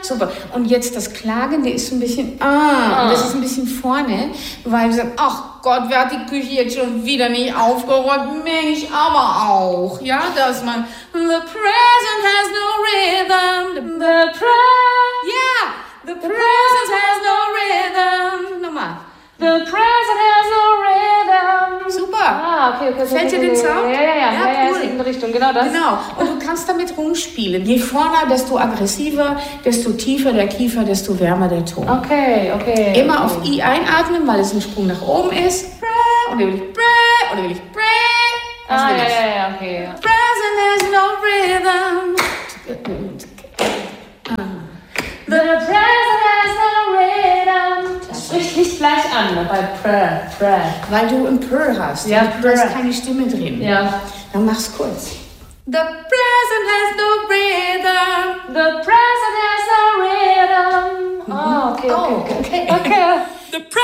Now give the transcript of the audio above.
Super. Und jetzt das Klagende ist so ein bisschen, und das ist ein bisschen vorne, weil wir sagen, ach Gott, wer hat die Küche jetzt schon wieder nicht aufgeräumt? Mensch, aber auch. Ja, dass man, the present has no rhythm. The present has no rhythm. Nochmal. The present has no rhythm. Super. Okay. Fällt dir den Sound? Ja, cool. ist in Richtung, genau das. Genau. Und du kannst damit rumspielen. Je vorne, desto aggressiver, desto tiefer der Kiefer, desto wärmer der Ton. Okay. Immer auf I einatmen, weil es ein Sprung nach oben ist. Und dann will ich Okay. Present has no rhythm. The present has no rhythm. Das spricht nicht gleich an, ne? Bei Prä. Weil du ein Purr hast. Ja, Du hast keine Stimme drin. Ja. Dann mach's kurz. The present has no rhythm. The present has no rhythm. Okay.